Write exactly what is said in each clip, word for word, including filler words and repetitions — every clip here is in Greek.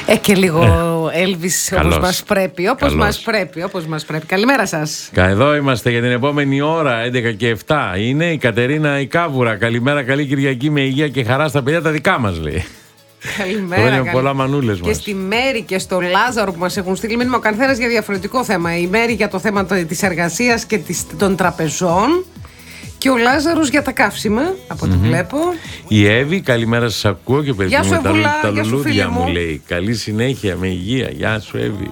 Ε, και λίγο Elvis όπως μας πρέπει, όπως μας πρέπει, όπως μας πρέπει. Καλημέρα σας. Εδώ είμαστε για την επόμενη ώρα, έντεκα και επτά. Είναι η Κατερίνα η Κάβουρα. Καλημέρα, καλή Κυριακή με υγεία και χαρά στα παιδιά τα δικά μας, λέει. Καλημέρα. Χρόνια καλή... πολλά μανούλες μας. Και στη Μέρη και στο Λάζαρο που μας έχουν στείλει μήνυμα, ο καθένας για διαφορετικό θέμα. Η Μέρη για το θέμα της εργασίας και των τραπεζών. Και ο Λάζαρος για τα καύσιμα, από ό,τι mm-hmm. βλέπω. Η Εύη, καλημέρα σας ακούω και περιμένουμε τα, Εβουλά, τα λουλούδια μου, λέει. Καλή συνέχεια, με υγεία. Γεια σου, Εύη.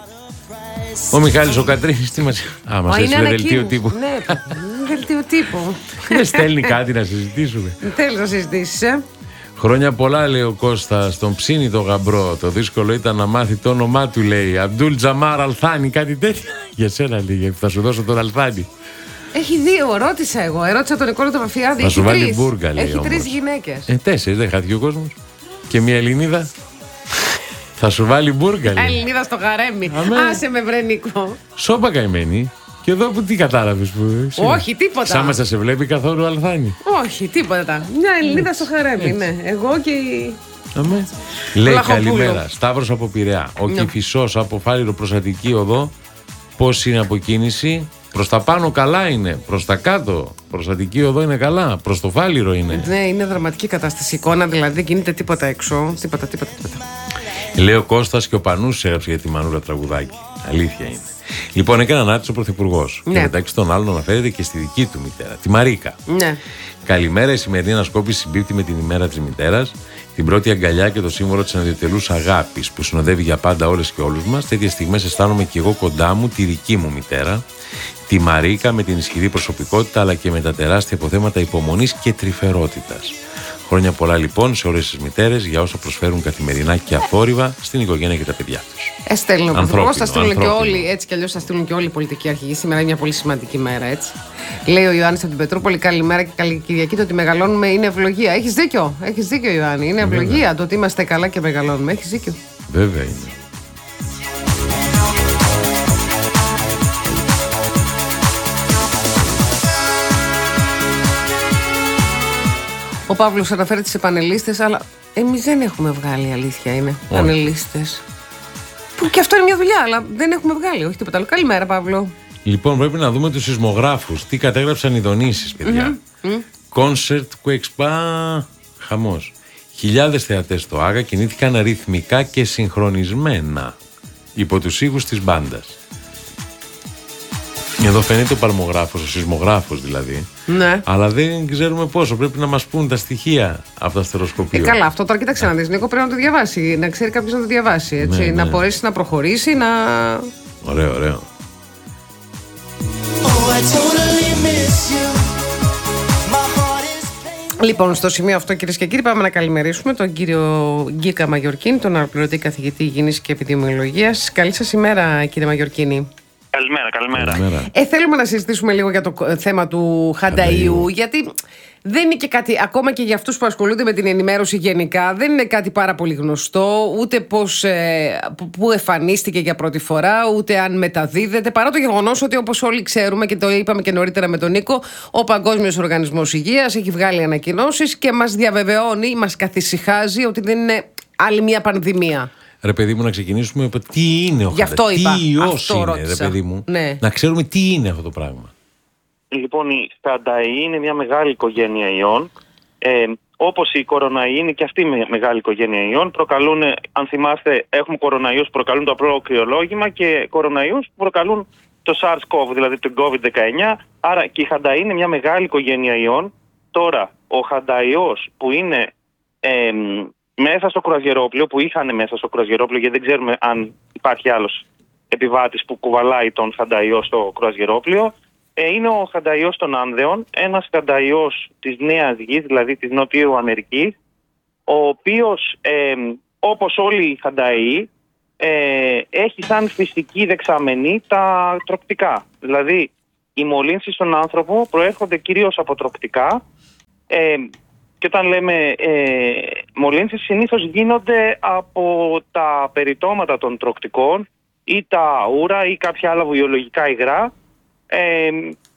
Ο Μιχάλης ο Κατρίνης, τι μας... Α, μας έστειλε δελτίο τύπου. Ναι, δελτίο τύπου. Δεν στέλνει κάτι να συζητήσουμε. Θέλεις να συζητήσεις, ε. Χρόνια πολλά, λέει ο Κώστας, στον ψήνει το γαμπρό. Το δύσκολο ήταν να μάθει το όνομά του, λέει. Αμπτούλ Τζαμάρ Αλθάνη, κάτι τέτοιο. Για σένα, λέει, θα σου δώσω τον Αλθάνη. Έχει δύο, ρώτησα εγώ. Ερώτησα τον Νικόλα τον Βαφιάδη. Θα σου βάλει μπουργκα, λέει. Έχει τρεις γυναίκες. Ε, τέσσερις, δεν χάθηκε ο κόσμος. Και μια Ελληνίδα. Θα σου βάλει μπουργκα, λέει. Ελληνίδα στο χαρέμι. Άσε με, βρε Νίκο. Σώπα καημένη. Και εδώ που τι κατάλαβες που. Όχι, τίποτα. Σαν μας θα σε βλέπει καθόλου Αλθάνη. Όχι, τίποτα. Μια Ελληνίδα στο χαρέμι, ναι. Εγώ και η. Αμέ. Λέει καλημέρα. Σταύρος από Πειραιά. Ο Κηφισός από Φάληρο προς Αττική Οδό. Πώς είναι από κίνηση? Προς τα πάνω καλά είναι. Προς τα κάτω. Προς Αττική Οδό είναι καλά. Προς το Φάληρο είναι. Ναι, είναι δραματική κατάσταση. Εικόνα δηλαδή, δεν κινείται τίποτα έξω. Τίποτα, τίποτα, τίποτα. Λέει ο Κώστας και ο Πανούς έγραψε για τη Μανούρα τραγουδάκι. Αλήθεια είναι. Λοιπόν, έκανε ανάρτηση ο Πρωθυπουργός. Ναι. Και μεταξύ των άλλων αναφέρεται και στη δική του μητέρα, τη Μαρίκα. Ναι. Καλημέρα, η σημερινή ανασκόπηση συμπίπτει με την ημέρα της μητέρας. Την πρώτη αγκαλιά και το σύμβολο της ανδιοτελούς αγάπης που συνοδεύει για πάντα όλες και όλους μας. Τέτοιες στιγμές αισθάνομαι και εγώ κοντά μου τη δική μου μητέρα, τη Μαρίκα, με την ισχυρή προσωπικότητα αλλά και με τα τεράστια αποθέματα υπομονής και τρυφερότητας. Χρόνια πολλά λοιπόν σε όλες τις μητέρες για όσα προσφέρουν καθημερινά και αφόρυβα στην οικογένεια και τα παιδιά τους. Ε, στέλνουν ο Πρωθυπουργός, θα στείλουν και όλοι, έτσι κι αλλιώς θα στείλουν και όλοι οι πολιτικοί αρχηγοί. Σήμερα είναι μια πολύ σημαντική μέρα, έτσι. Λέει ο Ιωάννης από την Πετρούπολη, καλημέρα και καλή Κυριακή. Το ότι μεγαλώνουμε είναι ευλογία. Έχεις δίκιο, έχεις δίκιο, Ιωάννη. Είναι ευλογία. Βέβαια. Το ότι είμαστε καλά και μεγαλώνουμε. Έχεις δίκιο. Βέβαια είναι. Ο Παύλος αναφέρει τις επανελίστες, αλλά εμείς δεν έχουμε βγάλει, αλήθεια είναι. Επανελίστες. Που και αυτό είναι μια δουλειά, αλλά δεν έχουμε βγάλει, όχι τίποτα άλλο. Καλημέρα, Παύλο. Λοιπόν, πρέπει να δούμε τους σεισμογράφους. Τι κατέγραψαν οι Δονήσεις, παιδιά. Κόνσερτ, κουεξπά, χαμός. Χιλιάδες θεατές στο Άγα κινήθηκαν ρυθμικά και συγχρονισμένα υπό τους ήχους της μπάντας. Εδώ φαίνεται ο παλμογράφος, ο σεισμογράφος δηλαδή. Ναι. Αλλά δεν ξέρουμε πόσο. Πρέπει να μας πούν τα στοιχεία από το αστεροσκοπείο. Ε, καλά, αυτό τώρα κοίταξε να δεις, Νίκο, πρέπει να το διαβάσει. Να ξέρει κάποιος να το διαβάσει. Έτσι, ναι, ναι. Να μπορέσει να προχωρήσει, να. Ωραίο, ωραίο. Λοιπόν, στο σημείο αυτό, κυρίες και κύριοι, πάμε να καλημερίσουμε τον κύριο Γκίκα Μαγιορκίνη, τον αναπληρωτή καθηγητή υγιεινής και επιδημιολογίας. Καλή σας ημέρα, κύριε Μαγιορκίνη. Καλημέρα, καλημέρα. καλημέρα. Ε, θέλουμε να συζητήσουμε λίγο για το θέμα του Χανταΐου, γιατί δεν είναι και κάτι, ακόμα και για αυτούς που ασχολούνται με την ενημέρωση γενικά, δεν είναι κάτι πάρα πολύ γνωστό, ούτε πώς, ε, που εμφανίστηκε για πρώτη φορά, ούτε αν μεταδίδεται, παρά το γεγονός ότι, όπως όλοι ξέρουμε και το είπαμε και νωρίτερα με τον Νίκο, ο Παγκόσμιος Οργανισμός Υγείας έχει βγάλει ανακοινώσεις και μας διαβεβαιώνει, μας καθησυχάζει ότι δεν είναι άλλη μια πανδημία. Ρε παιδί μου, να ξεκινήσουμε από τι είναι ο Χανταΐου. Τι ιός είναι, ρώτησα. Ρε παιδί μου. Ναι. Να ξέρουμε τι είναι αυτό το πράγμα. Λοιπόν, η Χανταΐ είναι μια μεγάλη οικογένεια ιών. Ε, όπως η κοροναϊή είναι και αυτή μια μεγάλη οικογένεια ιών. Προκαλούν, αν θυμάστε, έχουμε κοροναϊούς που προκαλούν το απλό κρυολόγημα και κοροναϊούς που προκαλούν το SARS-κοβ, δηλαδή το κόβιντ δεκαεννιά. Άρα και η Χανταΐ είναι μια μεγάλη οικογένεια ιών. Τώρα, ο Χανταϊός που είναι ε, μέσα στο κρουαζιερόπλαιο, που είχαν μέσα στο κρουαζιερόπλαιο, γιατί δεν ξέρουμε αν υπάρχει άλλος επιβάτης που κουβαλάει τον Χανταϊό στο κρουαζιερόπλαιο, ε, είναι ο Χανταϊός των Άνδεων, ένας Χανταϊός της Νέας Γης, δηλαδή της Νοτιού Αμερικής, ο οποίος, ε, όπως όλοι οι Χανταΐοι, ε, έχει σαν φυσική δεξαμενή τα τροκτικά. Δηλαδή, οι μολύνσεις στον άνθρωπο προέρχονται κυρίως από τροκτικά, ε, και όταν λέμε ε, μολύνσεις, συνήθως γίνονται από τα περιτώματα των τροκτικών ή τα ούρα ή κάποια άλλα βιολογικά υγρά, ε,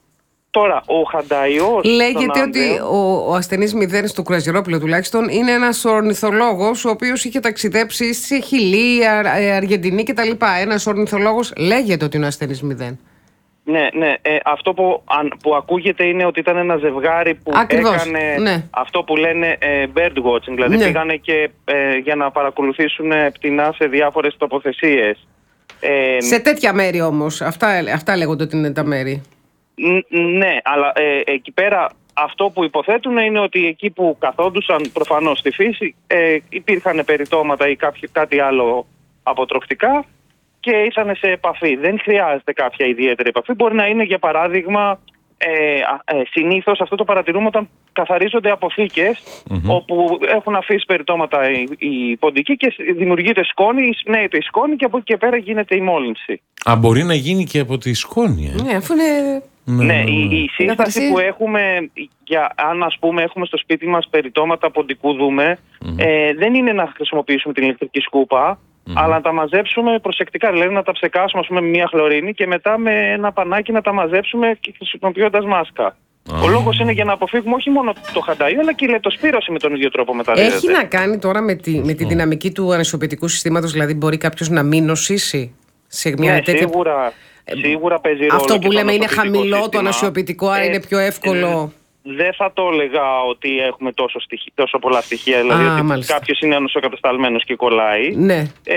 Τώρα, ο Χανταϊός... Λέγεται ότι ο, ο ασθενής μηδέν στο κρουαζιερόπλαιο τουλάχιστον είναι ένας ορνηθολόγος ο οποίος είχε ταξιδέψει σε Χιλή, Αρ, Αργεντινή κτλ. Ένας ορνηθολόγος λέγεται ότι είναι ασθενής μηδέν. Ναι, ναι. Ε, αυτό που, αν, που ακούγεται είναι ότι ήταν ένα ζευγάρι που Ακριβώς, έκανε ναι. αυτό που λένε ε, bird watching, δηλαδή ναι. πήγανε και ε, για να παρακολουθήσουν πτηνά σε διάφορες τοποθεσίες. Ε, σε τέτοια μέρη όμως, αυτά, αυτά λέγονται ότι είναι τα μέρη. Ναι, αλλά ε, εκεί πέρα αυτό που υποθέτουν είναι ότι εκεί που καθόντουσαν προφανώς στη φύση ε, υπήρχαν περιτώματα ή κάποιο, κάτι άλλο αποτροφτικά και ήσαν σε επαφή. Δεν χρειάζεται κάποια ιδιαίτερη επαφή. Μπορεί να είναι, για παράδειγμα, ε, ε, συνήθως αυτό το παρατηρούμε όταν καθαρίζονται αποθήκες mm-hmm. όπου έχουν αφήσει περιτώματα οι, οι ποντικοί και δημιουργείται σκόνη, εισπνέεται η σκόνη και από εκεί και πέρα γίνεται η μόλυνση. Α, μπορεί να γίνει και από τη σκόνη, ε? Ναι, αφού είναι... Ναι, ναι, ναι. Η, η σύσταση που έχουμε, για, αν ας πούμε έχουμε στο σπίτι μας περιτώματα ποντικού δούμε, mm-hmm. ε, δεν είναι να χρησιμοποιήσουμε την ηλεκτρική σκούπα, mm-hmm. αλλά να τα μαζέψουμε προσεκτικά, δηλαδή να τα ψεκάσουμε, ας πούμε, με μια χλωρίνη και μετά με ένα πανάκι να τα μαζέψουμε χρησιμοποιώντας μάσκα. Mm-hmm. Ο λόγος είναι για να αποφύγουμε όχι μόνο το Χανταϊό, αλλά και η λεπτοσπύρωση με τον ίδιο τρόπο μεταδίδεται. Έχει να κάνει τώρα με τη, με τη δυναμική του ανισοποιητικού συστήματος, δηλαδή μπορεί κάποιος να μην νοσήσει σε μια ναι, τέτοια... Σίγουρα. Σίγουρα παίζει ρόλο. Αυτό που λέμε είναι χαμηλό σύστημα. Το ανασιοποιητικό, άρα ε, είναι πιο εύκολο. Ε, δεν θα το έλεγα ότι έχουμε τόσο, στοιχεία, τόσο πολλά στοιχεία, δηλαδή Α, ότι κάποιος είναι ανοσοκατασταλμένος και κολλάει. Ναι. Ε,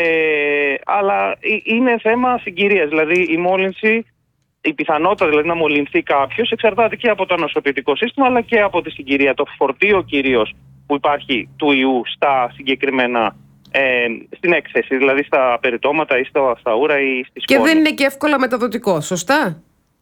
αλλά είναι θέμα συγκυρίας. Δηλαδή η μόλυνση, η πιθανότητα δηλαδή να μολυνθεί κάποιος εξαρτάται και από το ανοσοποιητικό σύστημα αλλά και από τη συγκυρία. Το φορτίο κυρίως που υπάρχει του ιού στα συγκεκριμένα. Ε, στην έκθεση, δηλαδή στα περιτώματα ή στα, στα ούρα ή στη σκόνη. Και δεν είναι και εύκολα μεταδοτικό, σωστά?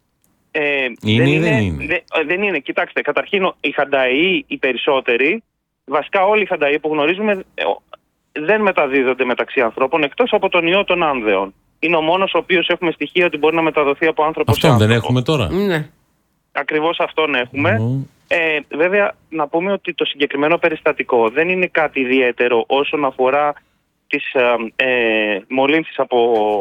Ε, είναι ή δεν είναι? Δε, δεν είναι. Κοιτάξτε, καταρχήν οι Χανταϊοί οι περισσότεροι, βασικά όλοι οι Χανταϊοί που γνωρίζουμε, ε, δεν μεταδίδονται μεταξύ ανθρώπων εκτός από τον ιό των άνδεων. Είναι ο μόνος ο οποίος έχουμε στοιχεία ότι μπορεί να μεταδοθεί από άνθρωπο σε άνθρωπο. Αυτόν δεν έχουμε τώρα? Ναι. Ακριβώς αυτόν έχουμε. Mm. Ε, βέβαια, να πούμε ότι το συγκεκριμένο περιστατικό δεν είναι κάτι ιδιαίτερο όσον αφορά τις ε, ε, μολύνσεις από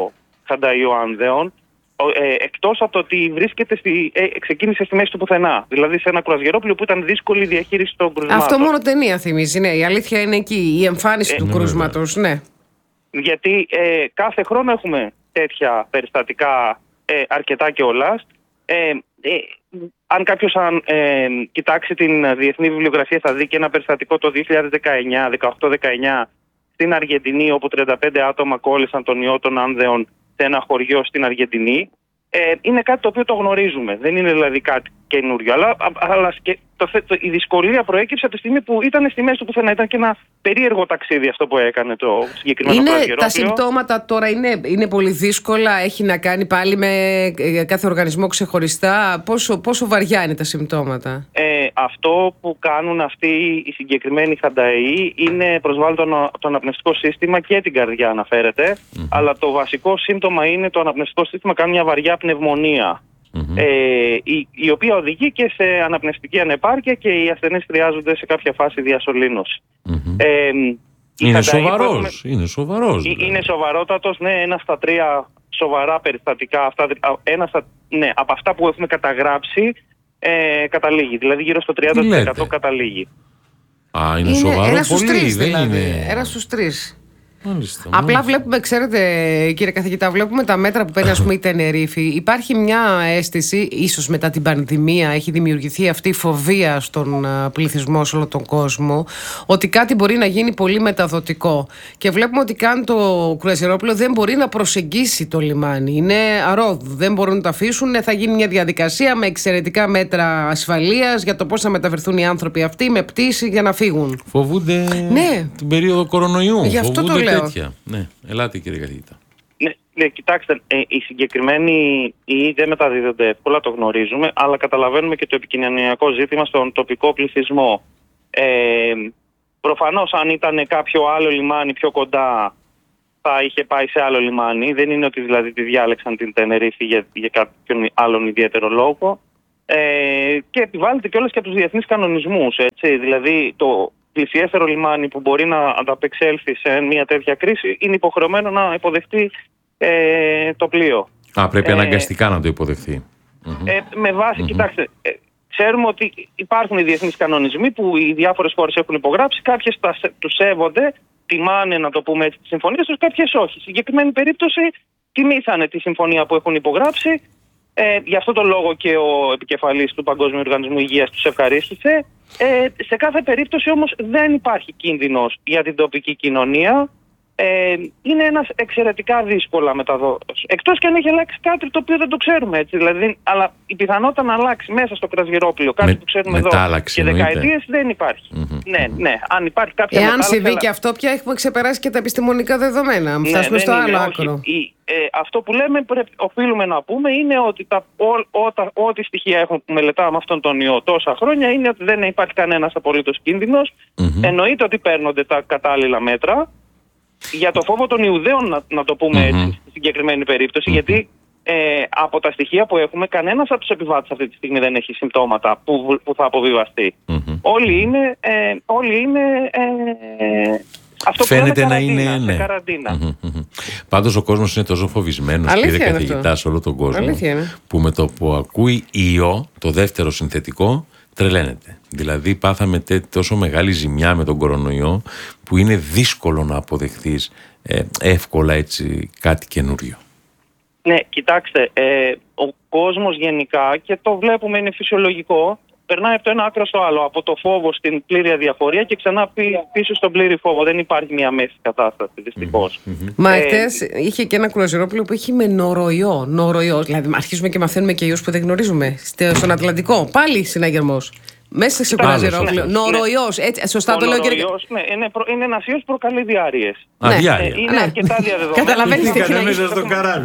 Χανταϊό άνδεων, ε, εκτός από το ότι βρίσκεται στη, ε, ξεκίνησε στη μέση του πουθενά. Δηλαδή σε ένα κρουαζιερόπλαιο που ήταν δύσκολη η διαχείριση των κρουσμάτων. Αυτό μόνο ταινία θυμίζει, ναι. Η αλήθεια είναι εκεί, η εμφάνιση ε, του ναι, κρούσματος, ναι. Γιατί ε, κάθε χρόνο έχουμε τέτοια περιστατικά ε, αρκετά κιόλας. Ε, ε, αν κάποιος αν, ε, κοιτάξει την διεθνή βιβλιογραφία θα δει και ένα περιστατικό το δύο χιλιάδες δεκαεννιά, δεκαοκτώ δεκαεννιά στην Αργεντινή, όπου τριάντα πέντε άτομα κόλλησαν τον ιό των άνδεων σε ένα χωριό στην Αργεντινή. Ε, είναι κάτι το οποίο το γνωρίζουμε. Δεν είναι δηλαδή κάτι καινούριο. Αλλά, αλλά και το, το, η δυσκολία προέκυψε από τη στιγμή που ήταν στη μέση του πουθενά. Ήταν και ένα περίεργο ταξίδι αυτό που έκανε το συγκεκριμένο κρουαζιερόπλαιο. Τα συμπτώματα τώρα είναι, είναι πολύ δύσκολα. Έχει να κάνει πάλι με κάθε οργανισμό ξεχωριστά. Πόσο, πόσο βαριά είναι τα συμπτώματα? Ε, αυτό που κάνουν αυτοί οι συγκεκριμένοι Χανταϊοί είναι προσβάλλουν το, το αναπνευστικό σύστημα και την καρδιά αναφέρεται. Mm-hmm. Αλλά το βασικό σύμπτωμα είναι το αναπνευστικό σύστημα κάνει μια βαριά πνευμονία. Mm-hmm. Ε, η, η οποία οδηγεί και σε αναπνευστική ανεπάρκεια και οι ασθενείς χρειάζονται σε κάποια φάση διασωλήνωση. Mm-hmm. Ε, είναι, σοβαρός, έχουμε... είναι σοβαρός. Είναι, είναι σοβαρότατος, ναι, ένα στα τρία σοβαρά περιστατικά, αυτά, ένα στα, ναι, από αυτά που έχουμε καταγράψει ε, καταλήγει, δηλαδή γύρω στο τριάντα τοις εκατό καταλήγει. Α, είναι, είναι σοβαρό ένα πολύ, τρεις, δεν δηλαδή, είναι... Ένα στους τρεις. Μάλιστα, Απλά μάλιστα. βλέπουμε, ξέρετε κύριε καθηγητά, βλέπουμε τα μέτρα που παίρνει ας πούμε η Τενερίφη. Υπάρχει μια αίσθηση, ίσως μετά την πανδημία έχει δημιουργηθεί αυτή η φοβία στον πληθυσμό σε όλο τον κόσμο, ότι κάτι μπορεί να γίνει πολύ μεταδοτικό. Και βλέπουμε ότι καν το κρουαζιερόπλαιο δεν μπορεί να προσεγγίσει το λιμάνι. Είναι αρρώδου, δεν μπορούν να το αφήσουν. Θα γίνει μια διαδικασία με εξαιρετικά μέτρα ασφαλείας για το πώς θα μεταφερθούν οι άνθρωποι αυτοί με πτήση για να φύγουν. Φοβούνται ναι. την περίοδο κορονοϊού. Γι' αυτό Φοβούνται το λέω. τέτοια. Ναι, ελάτε κύριε καθηγητά. Ναι, ναι, κοιτάξτε, ε, οι συγκεκριμένοι ιοί δεν μεταδίδονται εύκολα, το γνωρίζουμε, αλλά καταλαβαίνουμε και το επικοινωνιακό ζήτημα στον τοπικό πληθυσμό. Ε, προφανώς αν ήταν κάποιο άλλο λιμάνι πιο κοντά θα είχε πάει σε άλλο λιμάνι. Δεν είναι ότι δηλαδή τη διάλεξαν την Τενερίφη για, για κάποιον άλλον ιδιαίτερο λόγο. Ε, και επιβάλλεται κιόλας και από τους διεθνείς κανονισμούς. Έτσι. Δηλαδή το πλησιέστερο λιμάνι που μπορεί να ανταπεξέλθει σε μια τέτοια κρίση είναι υποχρεωμένο να υποδεχτεί ε, το πλοίο. Α, πρέπει ε, αναγκαστικά να το υποδεχθεί. Mm-hmm. Ε, με βάση, mm-hmm. κοιτάξτε, ε, ξέρουμε ότι υπάρχουν οι διεθνείς κανονισμοί που οι διάφορες χώρες έχουν υπογράψει, κάποιες τους σέβονται, τιμάνε, να το πούμε έτσι, τις συμφωνίες τους, κάποιες όχι. Στη συγκεκριμένη περίπτωση τιμήσανε τη συμφωνία που έχουν υπογράψει. Ε, γι' αυτό το λόγο και ο επικεφαλής του Παγκόσμιου Οργανισμού Υγείας τους ευχαρίστησε. Ε, σε κάθε περίπτωση όμως δεν υπάρχει κίνδυνος για την τοπική κοινωνία. Ε, είναι ένας εξαιρετικά δύσκολα μεταδότος. Εκτός και αν έχει αλλάξει κάτι το οποίο δεν το ξέρουμε έτσι. Δηλαδή, αλλά η πιθανότητα να αλλάξει μέσα στο κρασγερόπλιο κάτι με, που ξέρουμε εδώ και δεκαετίες δεν υπάρχει. Mm-hmm. Ναι, ναι. Αν υπάρχει κάποια Εάν μετάλλαξη, συμβεί αλλά... και αυτό, πια έχουμε ξεπεράσει και τα επιστημονικά δεδομένα. Ναι, φτάσουμε στο άλλο άκρο. Η, ε, αυτό που λέμε, πρέπει, οφείλουμε να πούμε, είναι ότι τα, ό, ό, ό, ό,τι στοιχεία έχουμε που μελετάμε αυτόν τον ιό τόσα χρόνια είναι ότι δεν υπάρχει κανένας απολύτως κίνδυνος. Mm-hmm. Εννοείται ότι παίρνονται τα κατάλληλα μέτρα. Για το φόβο των Ιουδαίων, να, να το πούμε mm-hmm. έτσι, στη συγκεκριμένη περίπτωση, mm-hmm. γιατί ε, από τα στοιχεία που έχουμε, κανένας από τους επιβάτες αυτή τη στιγμή δεν έχει συμπτώματα που, που θα αποβιβαστεί. Mm-hmm. Όλοι είναι, ε, όλοι είναι ε, αυτό φαίνεται που να καραντίνα, είναι, ναι. καραντίνα. Mm-hmm. Πάντως ο κόσμος είναι τόσο φοβισμένος, κύριε καθηγητά, σε όλο τον κόσμο, που με το που ακούει ιό, το δεύτερο συνθετικό, τρελαίνεται. Δηλαδή πάθαμε τόσο μεγάλη ζημιά με τον κορονοϊό που είναι δύσκολο να αποδεχθείς ε, εύκολα έτσι κάτι καινούριο. Ναι, κοιτάξτε, ε, ο κόσμος γενικά, και το βλέπουμε είναι φυσιολογικό, περνάει από το ένα άκρο στο άλλο, από το φόβο στην πλήρη αδιαφορία και ξανά πίσω στον πλήρη φόβο. Δεν υπάρχει μια μέση κατάσταση, δυστυχώς. Mm-hmm. Μα ε, χτες είχε και ένα κρουαζιερόπλαιο που είχε με νοροϊό. Νοροϊό, δηλαδή αρχίζουμε και μαθαίνουμε και ιούς που δεν γνωρίζουμε. Στον Ατλαντικό, πάλι συναγερμός. Μέσα σε κρουαζιερόπλαιο. Ναι. Νοροϊός, έτσι, σωστά το λέω και. Ναι, είναι, προ, είναι ένας ιός που προκαλεί διάρειες. Α, ναι. διάρεια. Ε, είναι ναι. αρκετά διαδεδομένα. Καταλαβαίνεις τι έκανε μέσα στο καράβι.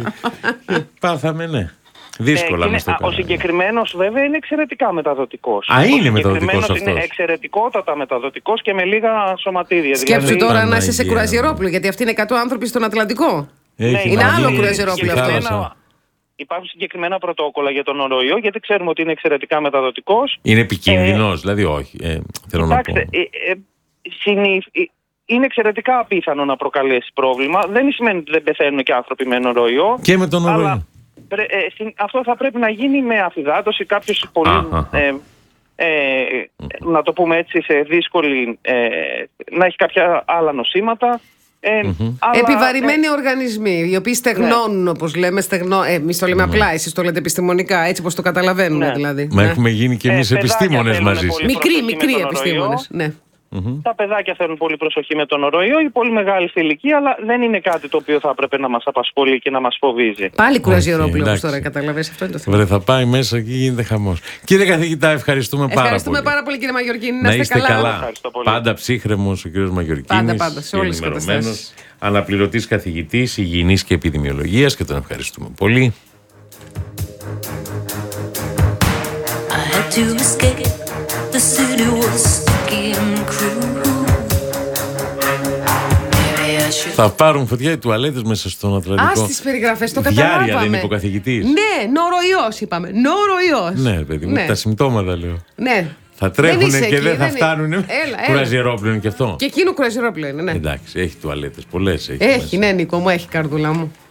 Πάθαμε, ναι. Δύσκολα ε, είναι, στο ο συγκεκριμένος βέβαια είναι εξαιρετικά μεταδοτικός. Α, είναι μεταδοτικός αυτός. Είναι εξαιρετικότατα μεταδοτικός και με λίγα σωματίδια. Σκέψου δηλαδή, τώρα να είσαι σε κρουαζιερόπλαιο, γιατί αυτοί είναι εκατό άνθρωποι στον Ατλαντικό. Έχει, είναι άλλο κρουαζιερόπλαιο αυτό. Υπάρχουν συγκεκριμένα πρωτόκολλα για τον νοροϊό, γιατί ξέρουμε ότι είναι εξαιρετικά μεταδοτικός. Είναι επικίνδυνος, ε, δηλαδή όχι. Ε, θέλω κοιτάξτε, να πω. Ε, ε, συνήθ, ε, είναι εξαιρετικά απίθανο να προκαλέσει πρόβλημα. Δεν σημαίνει ότι δεν πεθαίνουν και άνθρωποι με νοροϊό. Και με τον νοροϊό. Πρέ, ε, αυτό θα πρέπει να γίνει με αφυδάτωση, κάποιος πολύ, ε, ε, να το πούμε έτσι, σε δύσκολη, ε, να έχει κάποια άλλα νοσήματα. Ε, mm-hmm. αλλά, επιβαρημένοι ε, οργανισμοί, οι οποίοι στεγνώνουν, ναι. όπως λέμε, στεγνώ, ε, εμείς το λέμε mm-hmm. απλά, εσείς το λέτε επιστημονικά, έτσι όπως το καταλαβαίνουν ναι. δηλαδή. Μα ναι. έχουμε γίνει και εμείς ε, επιστήμονες μαζί. Μικροί, μικροί επιστήμονες, ναι. Mm-hmm. Τα παιδάκια θέλουν πολύ προσοχή με τον νοροϊό, οι πολύ μεγάλοι στη ηλικία, αλλά δεν είναι κάτι το οποίο θα έπρεπε να μας απασχολεί και να μας φοβίζει. Πάλι κουραζιερόπλαιο όμως τώρα, καταλαβαίνεις, αυτό είναι το θέμα. Βρε, θα πάει μέσα και γίνεται χαμός. Κύριε καθηγητά, ευχαριστούμε, ευχαριστούμε πάρα πολύ. Ευχαριστούμε πάρα πολύ, κύριε Μαγιορκίνη. Να είστε καλά. καλά. Πάντα ψύχρεμος ο κύριος Μαγιορκίνης. Πάντα, πάντα, σε όλες τις καταστάσεις. Αναπληρωτής καθηγητής υγιεινής και επιδημιολογίας, και τον ευχαριστούμε πολύ. Θα πάρουν φωτιά οι τουαλέτες μέσα στον Ατλαντικό. Α, στις περιγραφές το καταλάβαμε. Διάρεια δεν είπε ο καθηγητής. Ναι, νοροϊός είπαμε. Νοροϊός. Ναι, παιδί μου, ναι. Τα συμπτώματα λέω. Ναι. Θα τρέχουν και εκεί, δεν θα δεν φτάνουν. Κουραζιερόπλαιο είναι και αυτό. Και εκείνο κουραζιερόπλαιο είναι, ναι. Εντάξει, έχει τουαλέτες, πολλές έχει. Έχει, μέσα. Ναι, Νίκο μου, έχει καρδούλα μου.